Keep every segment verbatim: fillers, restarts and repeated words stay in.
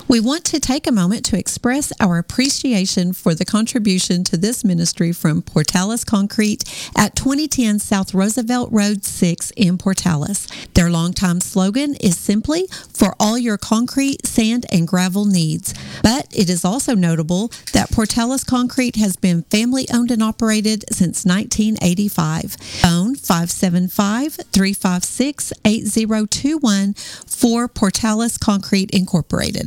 We want to take a moment to express our appreciation for the contribution to this ministry from Portales Concrete at twenty ten South Roosevelt Road six in Portales. Their longtime slogan is simply, for all your concrete, sand, and gravel needs. But it is also notable that Portales Concrete has been family-owned and operated since nineteen eighty-five. Phone five seven five, three five six, eight zero two one for Portales Concrete Incorporated.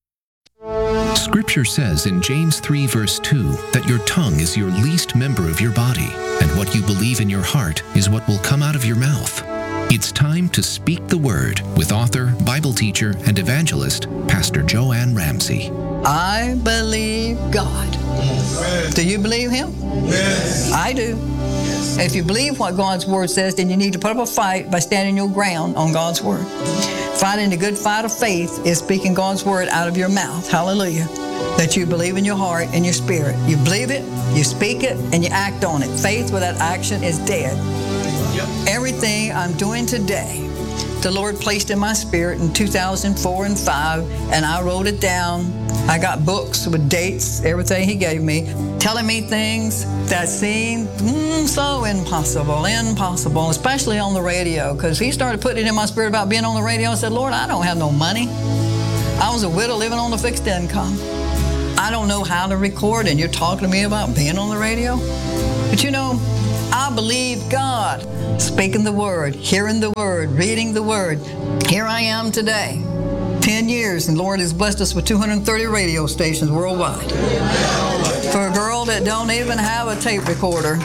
Scripture says in James three verse two that your tongue is your least member of your body, and what you believe in your heart is what will come out of your mouth. It's time to speak the word with author, Bible teacher, and evangelist, Pastor Joanne Ramsey. I believe God. Yes. Do you believe Him? Yes. I do. Yes. If you believe what God's Word says, then you need to put up a fight by standing your ground on God's Word. Fighting the good fight of faith is speaking God's Word out of your mouth. Hallelujah. That you believe in your heart and your spirit. You believe it, you speak it, and you act on it. Faith without action is dead. Yep. Everything I'm doing today, the Lord placed in my spirit in two thousand four and five, and I wrote it down. I got books with dates, everything He gave me, telling me things that seemed mm, so impossible, impossible, especially on the radio, because He started putting it in my spirit about being on the radio. I said, Lord, I don't have no money. I was a widow living on a fixed income. I don't know how to record, and you're talking to me about being on the radio? But you know, I believe God, speaking the Word, hearing the Word, reading the Word. Here I am today, ten years, and the Lord has blessed us with two hundred thirty radio stations worldwide. For a girl that don't even have a tape recorder.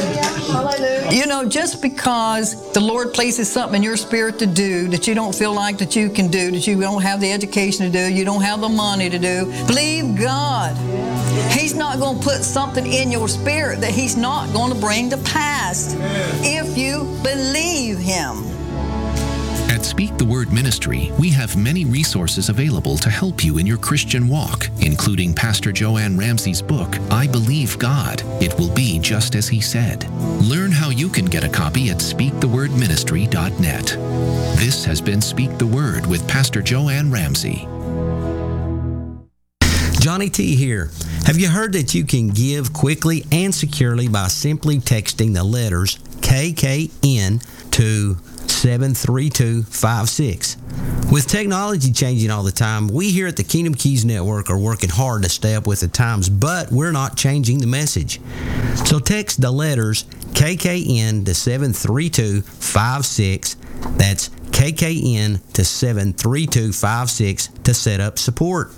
You know, just because the Lord places something in your spirit to do that you don't feel like that you can do, that you don't have the education to do, you don't have the money to do, believe God. He's not going to put something in your spirit that He's not going to bring to pass if you believe Him. At Speak the Word Ministry, we have many resources available to help you in your Christian walk, including Pastor Joanne Ramsey's book, I Believe God. It will be just as He said. Learn how you can get a copy at speak the word ministry dot net. This has been Speak the Word with Pastor Joanne Ramsey. Johnny T here. Have you heard that you can give quickly and securely by simply texting the letters K K N to seven three two five six? With technology changing all the time, we here at the Kingdom Keys Network are working hard to stay up with the times, but we're not changing the message. So text the letters K K N to seven three two five six. That's K K N to seven three two five six to set up support.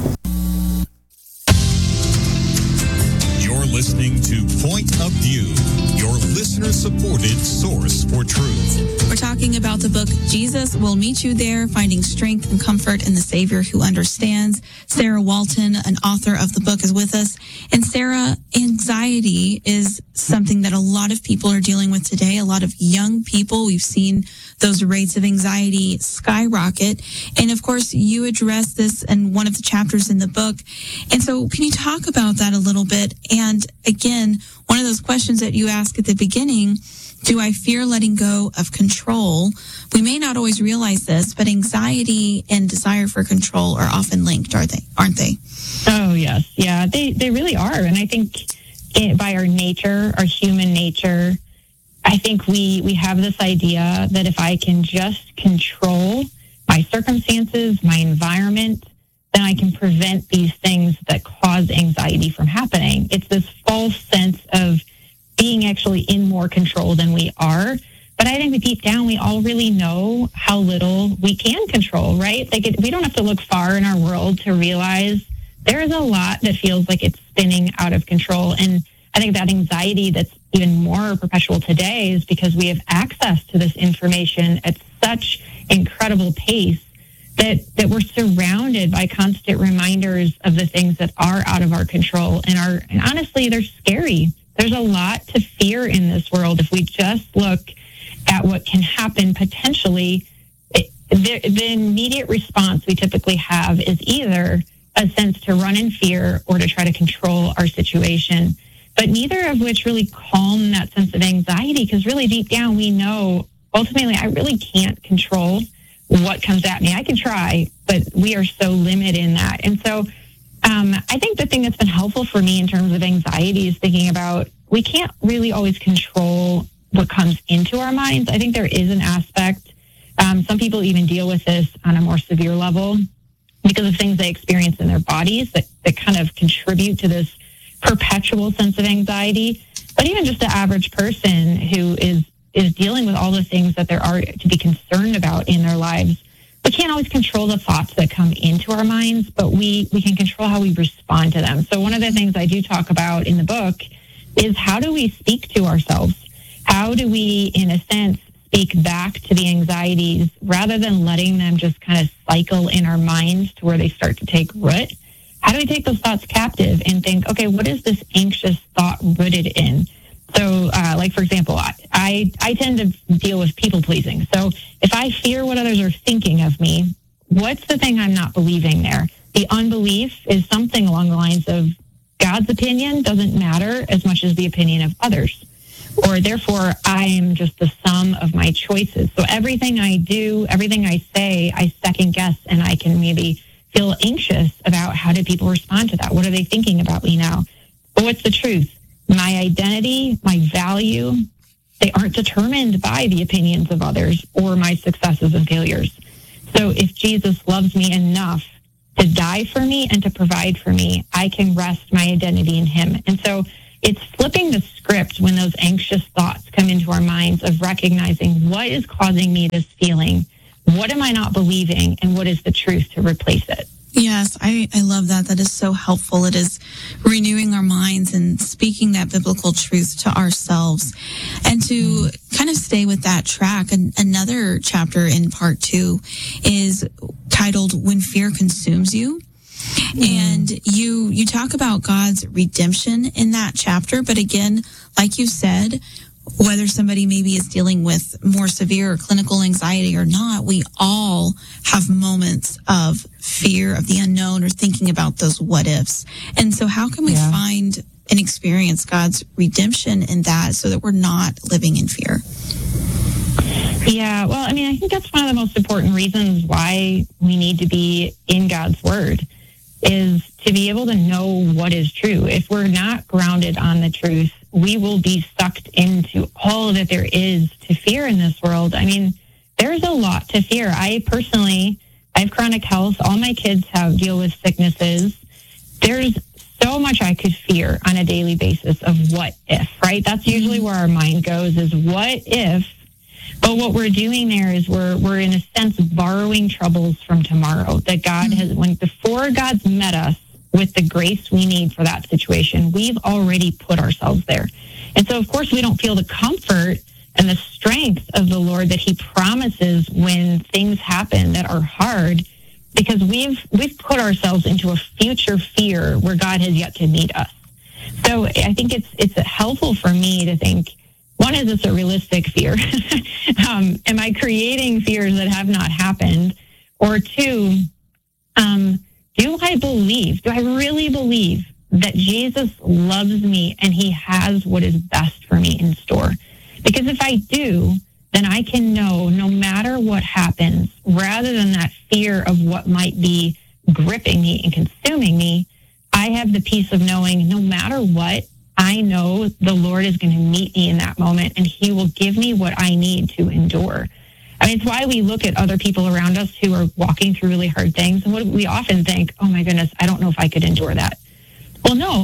You're listening to Point of View, your listener-supported source for truth. We're talking about the book, Jesus Will Meet You There, Finding Strength and Comfort in the Savior Who Understands. Sarah Walton, an author of the book, is with us. And Sarah, anxiety is something that a lot of people are dealing with today. A lot of young people, we've seen those rates of anxiety skyrocket. And of course, you address this in one of the chapters in the book. And so can you talk about that a little bit? And again, one of those questions that you ask at the beginning, do I fear letting go of control? We may not always realize this, but anxiety and desire for control are often linked, are they? Aren't they? Oh, yes. Yeah, they, they really are. And I think it, by our nature, our human nature, I think we, we have this idea that if I can just control my circumstances, my environment, then I can prevent these things that cause anxiety from happening. It's this false sense of being actually in more control than we are. But I think that deep down, we all really know how little we can control, right? Like it, we don't have to look far in our world to realize there is a lot that feels like it's spinning out of control. And I think that anxiety that's even more perpetual today is because we have access to this information at such incredible pace that, that we're surrounded by constant reminders of the things that are out of our control and are, and honestly, they're scary. There's a lot to fear in this world. If we just look at what can happen potentially, it, the, the immediate response we typically have is either a sense to run in fear or to try to control our situation. But neither of which really calm that sense of anxiety, because really deep down we know ultimately I really can't control what comes at me. I can try, but we are so limited in that. And so um, I think the thing that's been helpful for me in terms of anxiety is thinking about we can't really always control what comes into our minds. I think there is an aspect. Um, some people even deal with this on a more severe level because of things they experience in their bodies that, that kind of contribute to this perpetual sense of anxiety. But even just the average person who is is dealing with all the things that there are to be concerned about in their lives, we can't always control the thoughts that come into our minds, but we, we can control how we respond to them. So one of the things I do talk about in the book is how do we speak to ourselves? How do we, in a sense, speak back to the anxieties rather than letting them just kind of cycle in our minds to where they start to take root? How do we take those thoughts captive and think, okay, what is this anxious thought rooted in? So, uh, like, for example, I, I tend to deal with people pleasing. So if I fear what others are thinking of me, what's the thing I'm not believing there? The unbelief is something along the lines of God's opinion doesn't matter as much as the opinion of others. Or therefore, I am just the sum of my choices. So everything I do, everything I say, I second guess, and I can maybe feel anxious about how do people respond to that? What are they thinking about me now? But what's the truth? My identity, my value, they aren't determined by the opinions of others or my successes and failures. So if Jesus loves me enough to die for me and to provide for me, I can rest my identity in him. And so it's flipping the script when those anxious thoughts come into our minds of recognizing what is causing me this feeling, what am I not believing, and what is the truth to replace it. Yes, I, I love that. That is so helpful. It is renewing our minds and speaking that biblical truth to ourselves. And to kind of stay with that track, an, another chapter in part two is titled When Fear Consumes You. Mm. And you you talk about God's redemption in that chapter. But again, like you said, whether somebody maybe is dealing with more severe or clinical anxiety or not, we all have moments of fear of the unknown or thinking about those what ifs. And so how can we yeah. find and experience God's redemption in that so that we're not living in fear? Yeah, well, I mean, I think that's one of the most important reasons why we need to be in God's Word, is to be able to know what is true. If we're not grounded on the truth, we will be sucked into all that there is to fear in this world. I mean, there's a lot to fear. I personally, I have chronic health. All my kids have deal with sicknesses. There's so much I could fear on a daily basis of what if, right? That's usually where our mind goes, is what if. But what we're doing there is we're we're in a sense borrowing troubles from tomorrow that God has, when before God's met us with the grace we need for that situation, we've already put ourselves there. And so, of course, we don't feel the comfort and the strength of the Lord that he promises when things happen that are hard, because we've we've put ourselves into a future fear where God has yet to meet us. So I think it's it's helpful for me to think, one, is this a realistic fear? um, am I creating fears that have not happened? Or two, um, do I believe, do I really believe that Jesus loves me and he has what is best for me in store? Because if I do, then I can know no matter what happens, rather than that fear of what might be gripping me and consuming me, I have the peace of knowing no matter what, I know the Lord is going to meet me in that moment and he will give me what I need to endure. I mean, it's why we look at other people around us who are walking through really hard things, and what we often think, oh my goodness, I don't know if I could endure that. Well, no,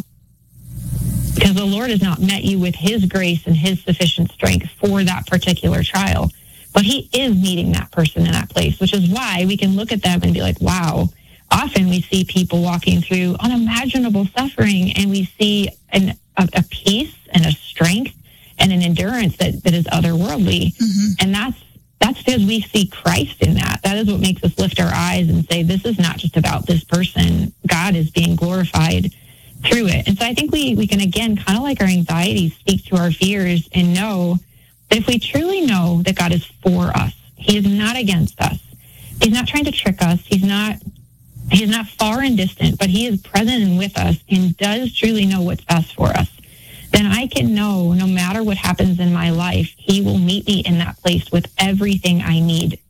because the Lord has not met you with his grace and his sufficient strength for that particular trial. But he is meeting that person in that place, which is why we can look at them and be like, wow. Often we see people walking through unimaginable suffering, and we see an, a, a peace and a strength and an endurance that, that is otherworldly. Mm-hmm. And that's that's because we see Christ in that. That is what makes us lift our eyes and say, this is not just about this person. God is being glorified through it. And so I think we, we can, again, kind of like our anxieties, speak to our fears and know that if we truly know that God is for us, he is not against us. He's not trying to trick us. He's not He's not far and distant, but he is present and with us and does truly know what's best for us. Then I can know no matter what happens in my life, he will meet me in that place with everything I need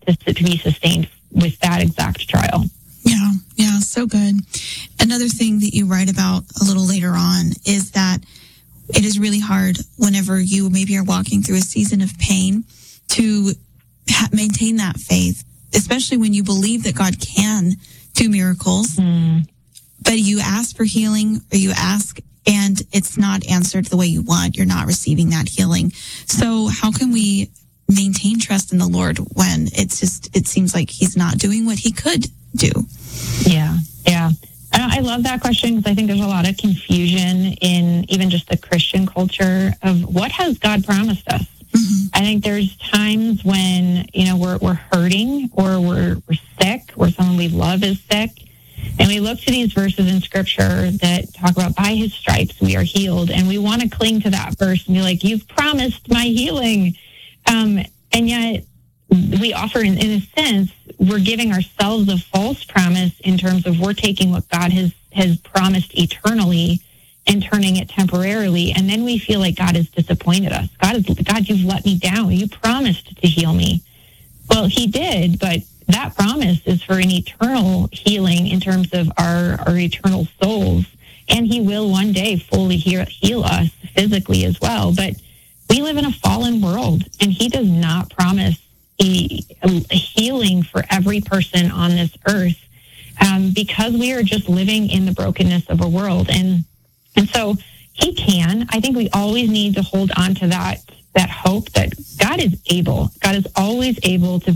to, to be sustained with that exact trial. Yeah, yeah, so good. Another thing that you write about a little later on is that it is really hard whenever you maybe are walking through a season of pain to ha- maintain that faith, especially when you believe that God can do miracles, mm. but you ask for healing or you ask and it's not answered the way you want. You're not receiving that healing. So how can we maintain trust in the Lord when it's just, it seems like he's not doing what he could do? Yeah, yeah. I love that question because I think there's a lot of confusion in even just the Christian culture of what has God promised us. Mm-hmm. I think there's times when, you know, we're we're hurting or we're we're sick or someone we love is sick. And we look to these verses in Scripture that talk about by his stripes we are healed. And we want to cling to that verse and be like, you've promised my healing. Um, and yet we offer, in, in a sense, we're giving ourselves a false promise in terms of we're taking what God has, has promised eternally and turning it temporarily. And then we feel like God has disappointed us. God, is, God, you've let me down. You promised to heal me. Well, he did, but that promise is for an eternal healing in terms of our, our eternal souls. And he will one day fully heal, heal us physically as well. But we live in a fallen world, and he does not promise a, a healing for every person on this earth um, because we are just living in the brokenness of a world. And and so he can. I think we always need to hold on to that that hope that God is able. God is always able to